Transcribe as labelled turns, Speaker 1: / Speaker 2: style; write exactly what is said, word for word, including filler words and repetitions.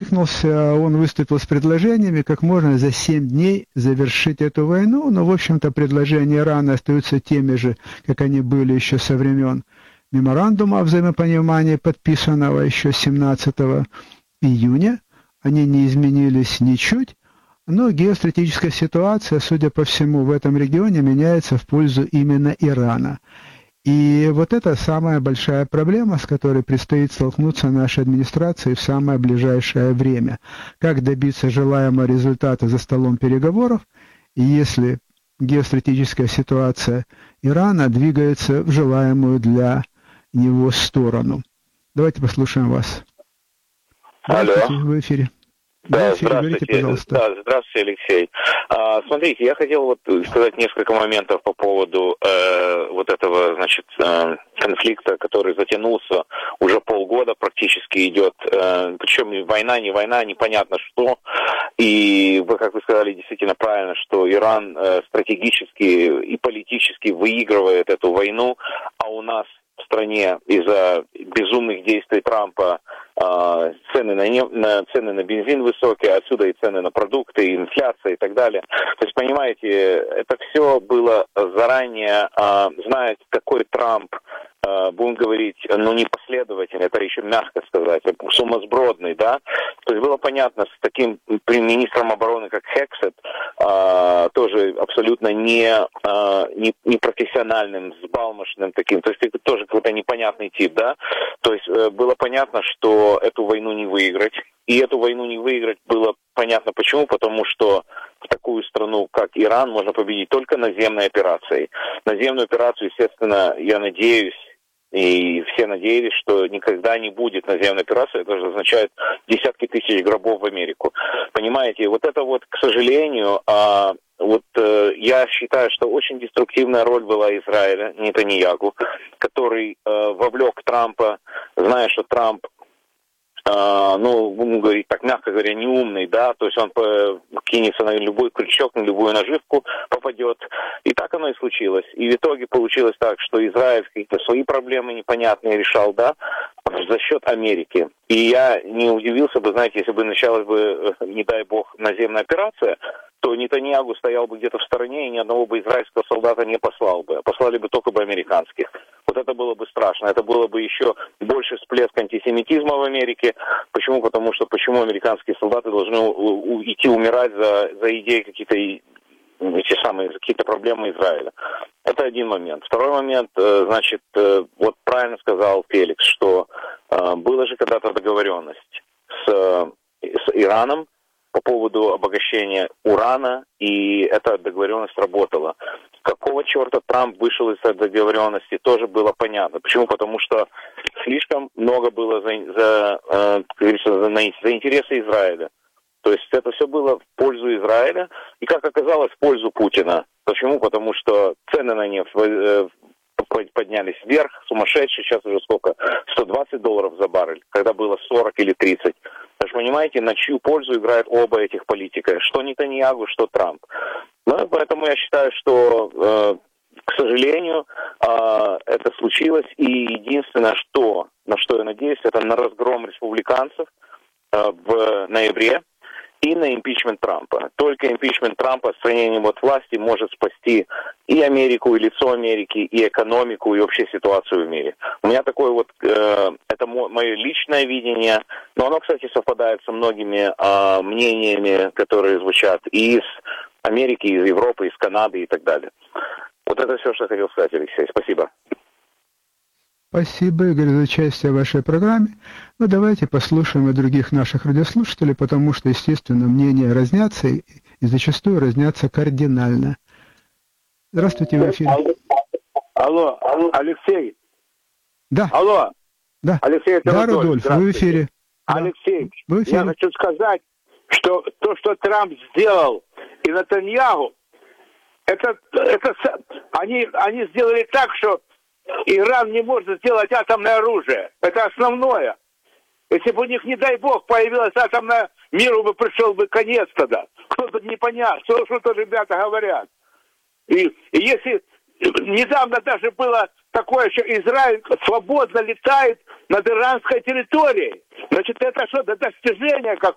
Speaker 1: откликнулся, он выступил с предложениями, как можно за семь дней завершить эту войну. Но, в общем-то, предложения Ирана остаются теми же, как они были еще со времен меморандума о взаимопонимании, подписанного еще семнадцатого июня. Они не изменились ничуть, но геостратегическая ситуация, судя по всему, в этом регионе меняется в пользу именно Ирана. И вот это самая большая проблема, с которой предстоит столкнуться нашей администрации в самое ближайшее время. Как добиться желаемого результата за столом переговоров, если геостратегическая ситуация Ирана двигается в желаемую для него сторону. Давайте послушаем вас.
Speaker 2: Алло.
Speaker 1: В эфире.
Speaker 2: Да, здравствуйте. Говорите, да, здравствуйте, Алексей. А, смотрите, я хотел вот сказать несколько моментов по поводу э, вот этого, значит, э, конфликта, который затянулся уже полгода, практически идет. Э, причем война, не война, непонятно что. И вы, как вы сказали, действительно правильно, что Иран э, стратегически и политически выигрывает эту войну, а у нас в стране из-за безумных действий Трампа э, цены на, не, на цены на бензин высокие, отсюда и цены на продукты, и инфляция и так далее. То есть, понимаете, это все было заранее, э, зная, какой Трамп, э, будем говорить, ну не последовательный, это еще мягко сказать, сумасбродный, да. То есть было понятно с таким министром обороны, как Хексет, э, тоже абсолютно не, э, не, не профессиональным, сбалмошным таким, то есть это тоже какой-то непонятный тип, да. То есть э, было понятно, что эту войну не выиграть. И эту войну не выиграть было понятно почему, потому что в такую страну, как Иран, можно победить только наземной операцией. Наземную операцию, естественно, я надеюсь, и все надеялись, что никогда не будет наземной операции. Это же означает десятки тысяч гробов в Америку. Понимаете, вот это вот, к сожалению, а, вот э, я считаю, что очень деструктивная роль была Израиля, Нетаньяху, который э, вовлек Трампа, зная, что Трамп, Uh, ну, будем говорить так, мягко говоря, неумный, да, то есть он по, кинется на любой крючок, на любую наживку попадет. И так оно и случилось. И в итоге получилось так, что Израиль какие-то свои проблемы непонятные решал, да, за счет Америки. И я не удивился бы, знаете, если бы началась бы, не дай бог, наземная операция, то Нетаньяху стоял бы где-то в стороне, и ни одного бы израильского солдата не послал бы. Послали бы только бы американских. Вот это было бы страшно. Это было бы еще больше всплеск антисемитизма в Америке. Почему? Потому что почему американские солдаты должны идти умирать за, за идеи какие-то, эти самые, какие-то проблемы Израиля. Это один момент. Второй момент, значит, вот правильно сказал Феликс, что была же когда-то договоренность с, с Ираном по поводу обогащения урана, и эта договоренность работала. Какого черта Трамп вышел из этой договоренности, тоже было понятно. Почему? Потому что слишком много было за, за, э, за, за интересы Израиля. То есть это все было в пользу Израиля, и, как оказалось, в пользу Путина. Почему? Потому что цены на нефть э, поднялись вверх, сумасшедшие, сейчас уже сколько? сто двадцать долларов за баррель, когда было сорок или тридцать. Вы понимаете, на чью пользу играют оба этих политика, что Нетаньяху, что Трамп. Ну, поэтому я считаю, что, э, к сожалению, э, это случилось, и единственное, что, на что я надеюсь, это на разгром республиканцев э, в ноябре и на импичмент Трампа. Только импичмент Трампа, отстранением от власти, может спасти и Америку, и лицо Америки, и экономику, и вообще ситуацию в мире. У меня такое вот, э, это мое личное видение, но оно, кстати, совпадает со многими э, мнениями, которые звучат и из Америки, из Европы, из Канады и так далее. Вот это все, что я хотел сказать, Алексей. Спасибо.
Speaker 1: Спасибо, Игорь, за участие в вашей программе. Ну, давайте послушаем и других наших радиослушателей, потому что, естественно, мнения разнятся и, и зачастую разнятся кардинально. Здравствуйте, в эфире.
Speaker 3: Алло, алло, Алексей.
Speaker 1: Да.
Speaker 3: Алло.
Speaker 1: Да.
Speaker 3: Алексей, это
Speaker 1: да, Рудольф, вы в эфире.
Speaker 3: Алексей,
Speaker 1: да. в эфире.
Speaker 3: Я хочу сказать, что то, что Трамп сделал, и Нетаньяху, это, это они, они сделали так, что Иран не может сделать атомное оружие. Это основное. Если бы у них, не дай бог, появилось атомное, миру бы пришел бы конец тогда. Кто-то не понял, что, что-то ребята говорят. И, и если недавно даже было такое, что Израиль свободно летает над иранской территорией, значит, это что, это достижение какое-то.